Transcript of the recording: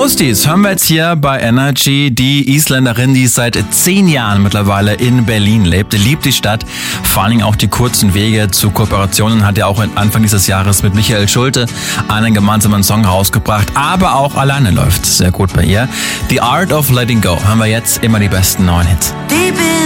Ghosties hören wir jetzt hier bei Energy. Die Isländerin, die seit 10 Jahren mittlerweile in Berlin lebt, liebt die Stadt. Vor allen Dingen auch die kurzen Wege zu Kooperationen, hat ja auch Anfang dieses Jahres mit Michael Schulte einen gemeinsamen Song rausgebracht. Aber auch alleine läuft sehr gut bei ihr. The Art of Letting Go hören wir jetzt, immer die besten neuen Hits.